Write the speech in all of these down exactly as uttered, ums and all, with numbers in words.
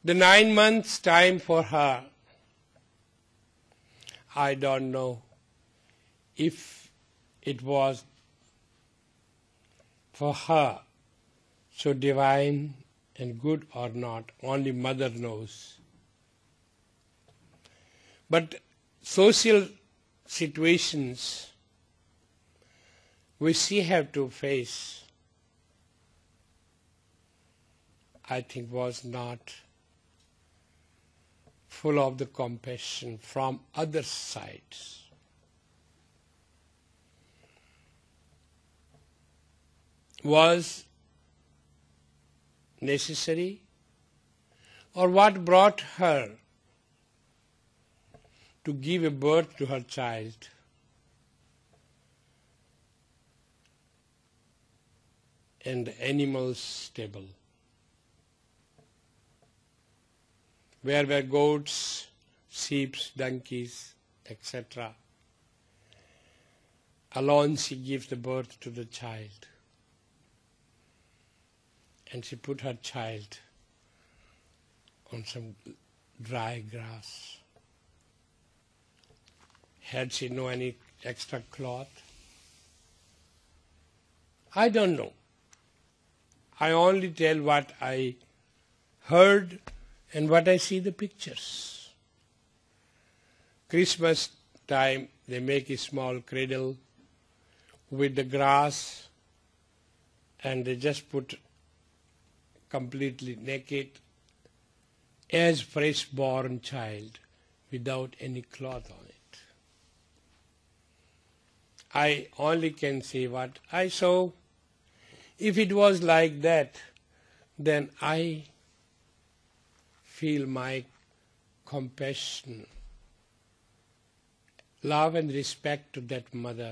The nine months time for her, I don't know if it was for her so divine and good or not. Only mother knows. But social situations which she had to face, I think was not full of the compassion from other sides. Was necessary, or what brought her to give a birth to her child? And the animals stable, where were goats, sheep, donkeys, et cetera. Alone she gives the birth to the child. And she put her child on some dry grass. Had she no any extra cloth? I don't know. I only tell what I heard and what I see the pictures. Christmas time they make a small cradle with the grass and they just put completely naked as fresh born child without any cloth on it. I only can say what I saw. If it was like that, then I feel my compassion, love and respect to that mother.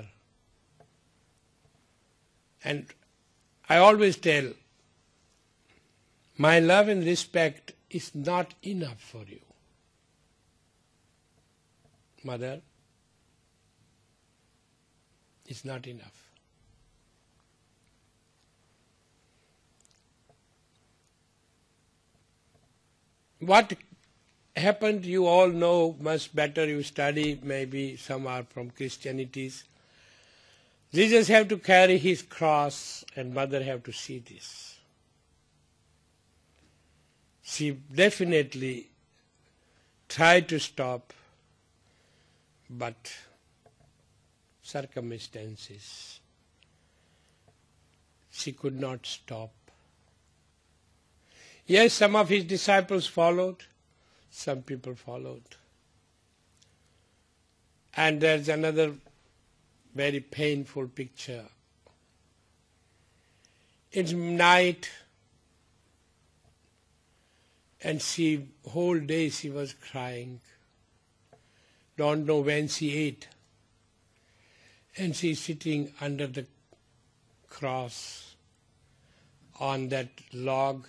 And I always tell, my love and respect is not enough for you, mother. It's not enough. What happened, you all know much better. You study, maybe some are from Christianities. Jesus have to carry his cross and mother have to see this. She definitely tried to stop, but circumstances, she could not stop. Yes, some of his disciples followed, some people followed. And there's another very painful picture. It's night, and she, whole day she was crying. Don't know when she ate. And she's sitting under the cross on that log,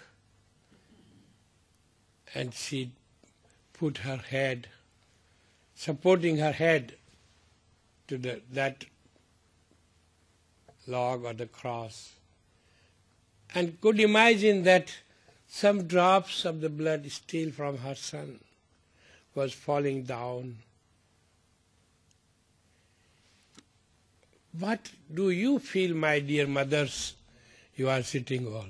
and she put her head, supporting her head to the, that log or the cross. And could imagine that some drops of the blood still from her son was falling down. What do you feel, my dear mothers? You are sitting all.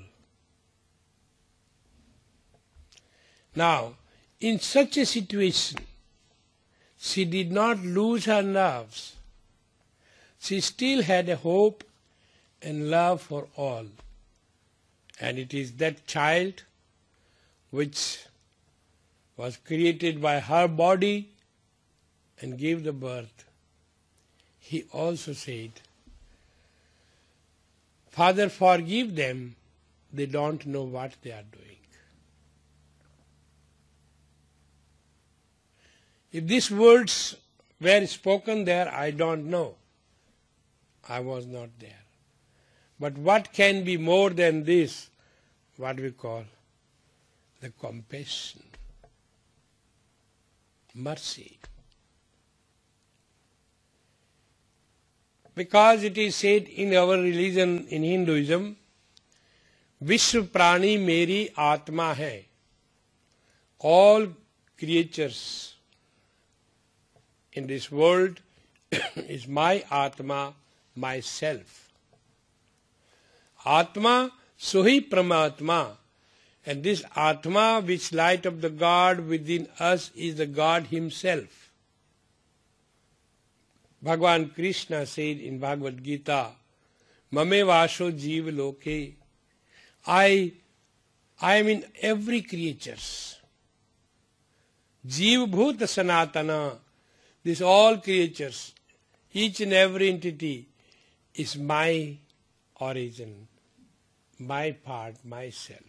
Now, in such a situation, she did not lose her nerves. She still had a hope and love for all. And it is that child which was created by her body and gave the birth. He also said, Father, forgive them, they don't know what they are doing. If these words were spoken there, I don't know. I was not there. But what can be more than this, what we call the compassion, mercy. Because it is said in our religion, in Hinduism, Vishwa prani meri atma hai. all creatures in this world is my Atma, myself. Atma, Sohi Paramatma. And this Atma, which light of the God within us, is the God Himself. Bhagavan Krishna said in Bhagavad Gita, Mame Vasho Jeev Loke. I, I am in every creature. Jeev Bhuta Sanatana. These all creatures, each and every entity is my origin, my part, myself.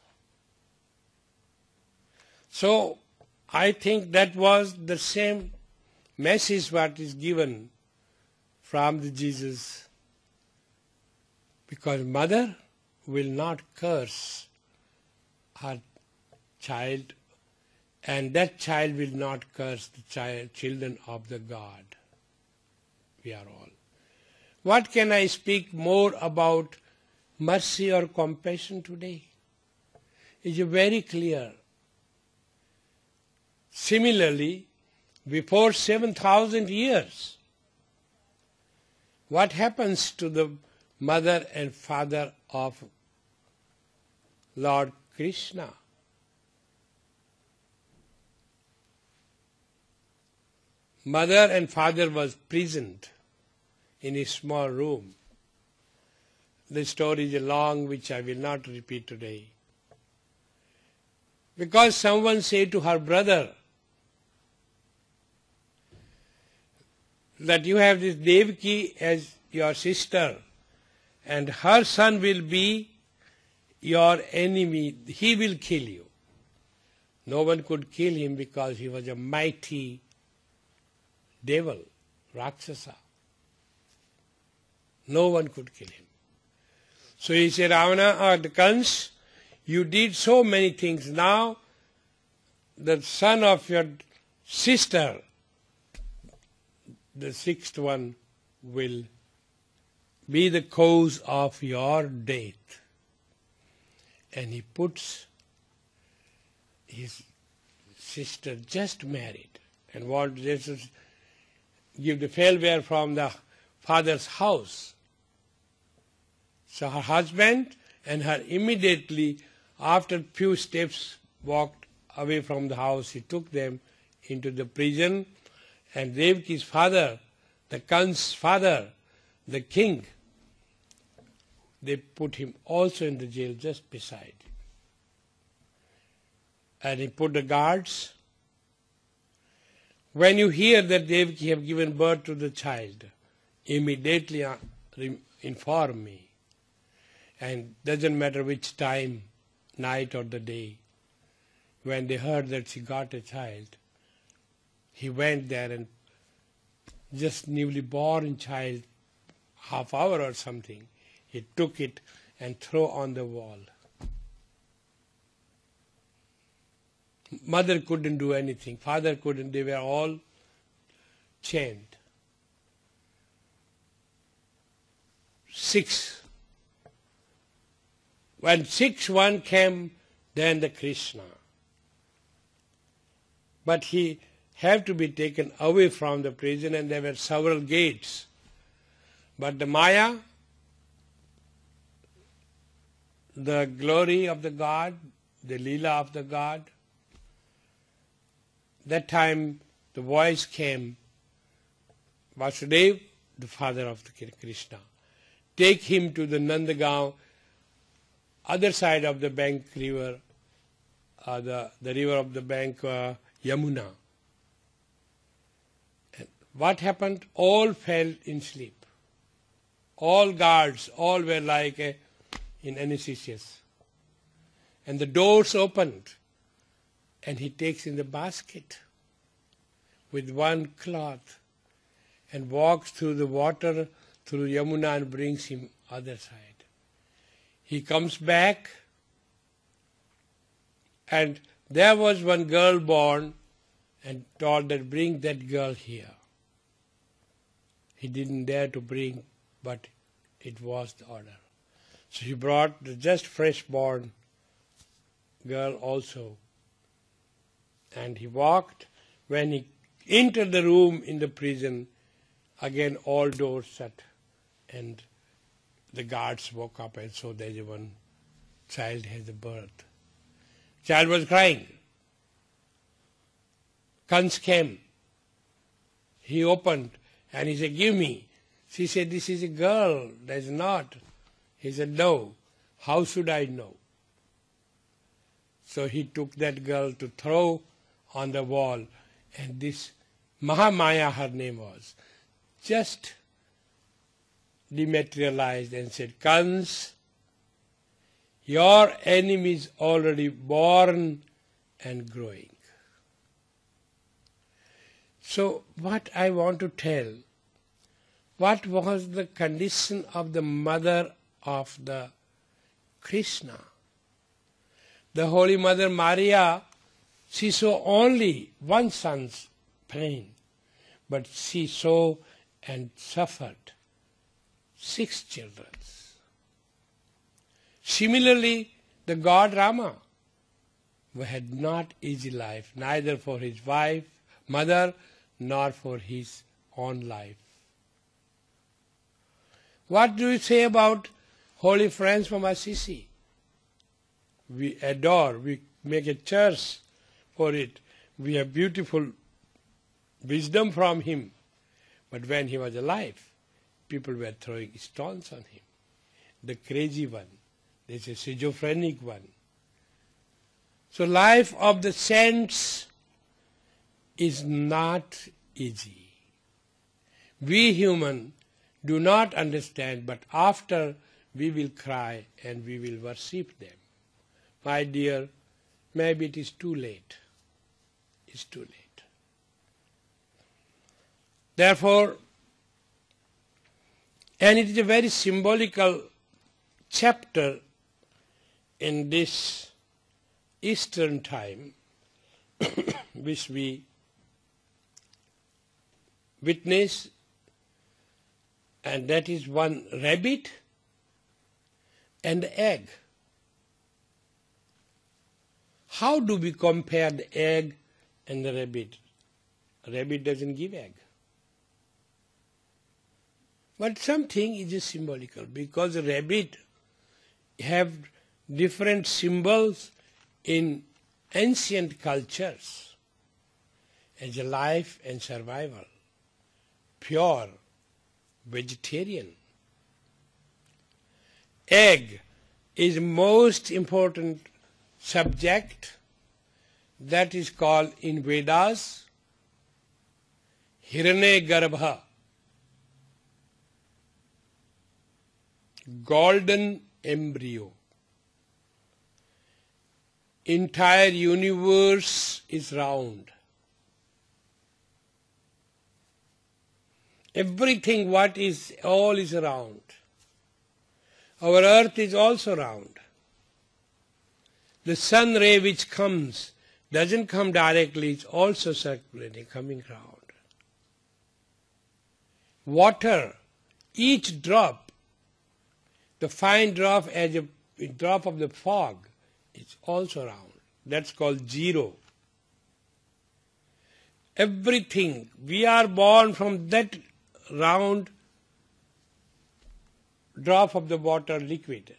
So, I think that was the same message what is given from the Jesus. Because mother will not curse her child, and that child will not curse the child, children of the God. We are all. What can I speak more about mercy or compassion today? It is very clear. Similarly, before seven thousand years, what happens to the mother and father of Lord Krishna? Mother and father was prisoned in a small room. The story is long, which I will not repeat today. Because someone said to her brother that you have this Devaki as your sister and her son will be your enemy, he will kill you. No one could kill him because he was a mighty devil, Rakshasa. No one could kill him. So he said, Ravana or the Kans, you did so many things. Now the son of your sister, the sixth one, will be the cause of your death. And he puts his sister just married and wants to give the farewell from the father's house. So her husband and her immediately after few steps walked away from the house. He took them into the prison, and Devaki's father, the Kan's father, the king, they put him also in the jail just beside. And he put the guards. When you hear that Devaki have given birth to the child, immediately inform me. And doesn't matter which time, night or the day, when they heard that she got a child, he went there and just newly born child, half hour or something, he took it and threw on the wall. Mother couldn't do anything, father couldn't, they were all chained. Six. When sixth one came, then the Krishna. But he had to be taken away from the prison, and there were several gates. But the Maya, the glory of the God, the Leela of the God, that time the voice came, Vasudeva, the father of the Krishna, take him to the Nandagaon, other side of the bank river, uh, the, the river of the bank uh, Yamuna. And what happened? All fell in sleep. All guards, all were like a, in anesthesias. And the doors opened, and he takes in the basket with one cloth and walks through the water, through Yamuna, and brings him other side. He comes back, and there was one girl born, and told that bring that girl here. He didn't dare to bring, but it was the order. So he brought the just fresh born girl also. And he walked. When he entered the room in the prison, again all doors shut, and the guards woke up and saw there is one child has a birth. Child was crying. Kans came. He opened and he said, "Give me." She said, "This is a girl." That is not. He said, "No. How should I know?" So he took that girl to throw on the wall, and this Mahamaya, her name was, just dematerialized and said, "Kans, your enemy is already born and growing." So what I want to tell, what was the condition of the mother of the Krishna? The Holy Mother Maria, she saw only one son's pain, but she saw and suffered six children. Similarly, the god Rama had not easy life, neither for his wife, mother, nor for his own life. What do you say about holy friends from Assisi? We adore, we make a church for it. We have beautiful wisdom from him. But when he was alive, people were throwing stones on him. The crazy one, there's a schizophrenic one. So life of the saints is not easy. We human do not understand, but after we will cry and we will worship them. My dear, maybe it is too late. It's too late. Therefore, and it is a very symbolical chapter in this Eastern time which we witness, and that is one rabbit and egg. How do we compare the egg and the rabbit? A rabbit doesn't give egg. But something is just symbolical, because a rabbit have different symbols in ancient cultures as a life and survival, pure, vegetarian. Egg is most important subject, that is called in Vedas Hiranyagarbha, golden embryo. Entire universe is round. Everything what is, all is round. Our earth is also round. The sun ray which comes doesn't come directly, it's also circulating, coming round. Water, each drop, the fine drop as a, a drop of the fog, is also round. That's called zero. Everything, we are born from that round drop of the water liquid.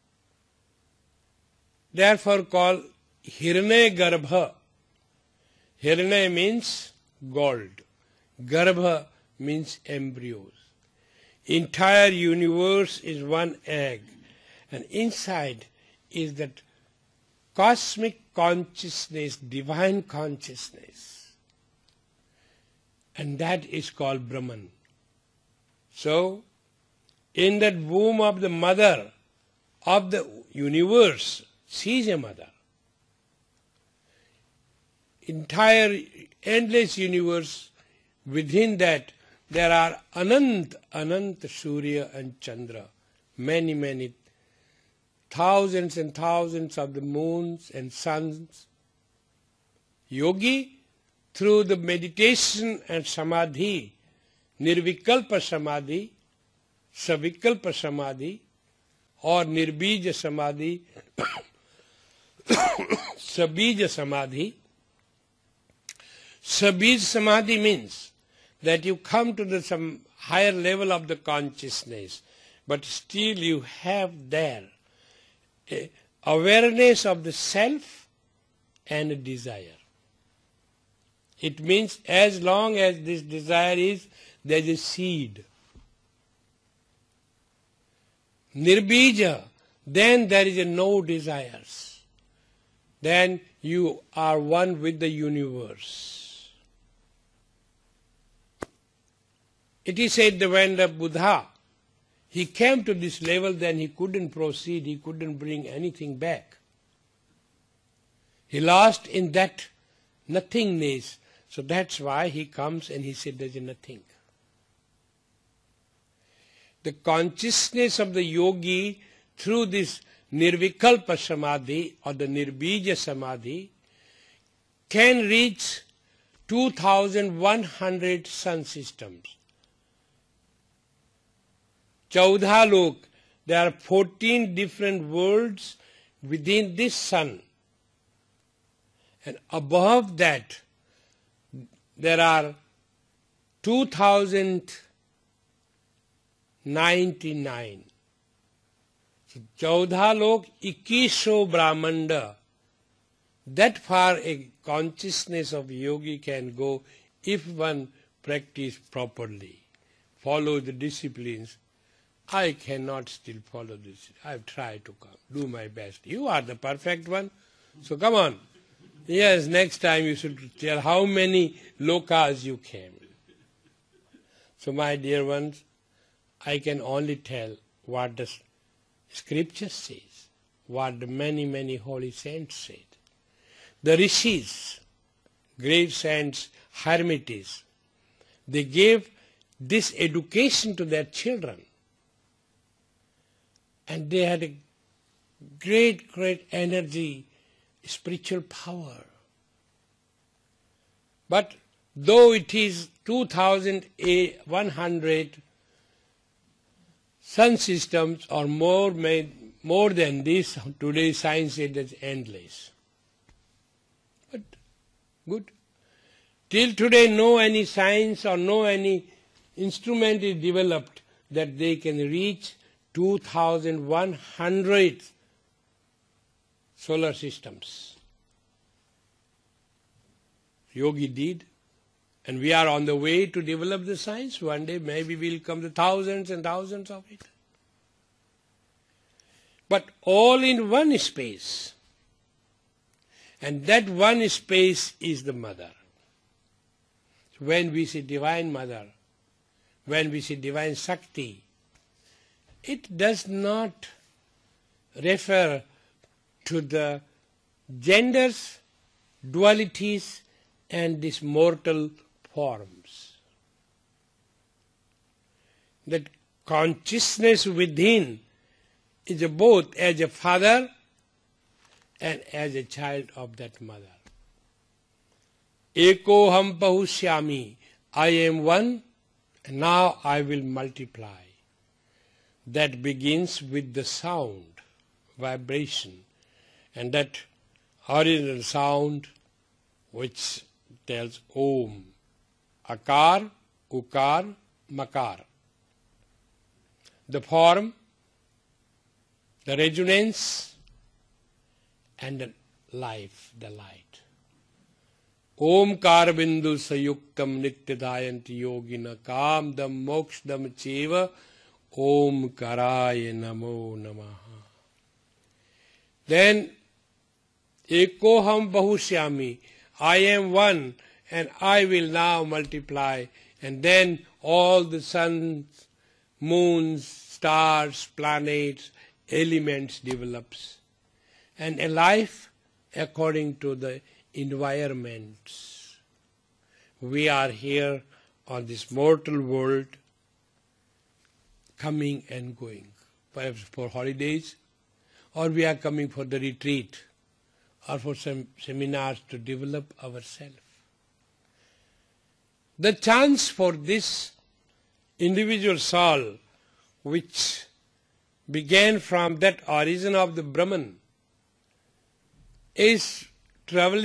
Therefore called Hiranyagarbha. Hiranya means gold. Garbha means embryos. Entire universe is one egg, and inside is that cosmic consciousness, divine consciousness, and that is called Brahman. So, in that womb of the mother of the universe, she is a mother. Entire endless universe, within that there are Anant, Anant Surya and Chandra, many, many, thousands and thousands of the moons and suns. Yogi, through the meditation and samadhi, nirvikalpa samadhi, savikalpa samadhi, or nirbija samadhi, sabija samadhi, Sabij Samadhi means that you come to the some higher level of the consciousness, but still you have there a awareness of the self and a desire. It means as long as this desire is, there is a seed. Nirbija, then there is a no desires. Then you are one with the universe. It is said that when the Buddha, he came to this level, then he couldn't proceed, he couldn't bring anything back. He lost in that nothingness. So that's why he comes and he said there is nothing. The consciousness of the yogi through this Nirvikalpa Samadhi or the Nirbija Samadhi can reach two thousand one hundred sun systems. Chaudha Lok, there are fourteen different worlds within this sun. And above that, there are two thousand ninety-nine. So, Chaudha Lok, Ikisho Brahmanda. That far a consciousness of yogi can go if one practice properly, follow the disciplines. I cannot still follow this. I've tried to come, do my best. You are the perfect one, so come on. Yes, next time you should tell how many lokas you came. So my dear ones, I can only tell what the scripture says, what the many, many holy saints said. The rishis, great saints, hermitages, they gave this education to their children. And they had a great, great energy, spiritual power. But though it is two thousand one hundred sun systems or more, made, more than this, today science said it's endless. But good. Till today no any science or no any instrument is developed that they can reach two thousand one hundred solar systems. Yogi did, and we are on the way to develop the science. One day maybe we'll come to thousands and thousands of it. But all in one space. And that one space is the Mother. When we say Divine Mother, when we say Divine Shakti, it does not refer to the genders, dualities, and these mortal forms. That consciousness within is both as a father and as a child of that mother. Eko ham bahushyami, I am one, and now I will multiply. That begins with the sound, vibration, and that original sound which tells Om, Akar, Ukar, Makar. The form, the resonance, and the life, the light. Om Kar Bindu Sayuktam Nityadayanti Yogina Kam Dam Mokshadam Cheva Om Karaya Namo Namaha. Then Ekoham Bahushyami, I am one and I will now multiply. And then all the suns, moons, stars, planets, elements develops. And a life according to the environments. We are here on this mortal world, coming and going, perhaps for holidays, or we are coming for the retreat, or for some seminars to develop ourselves. The chance for this individual soul, which began from that origin of the Brahman, is traveling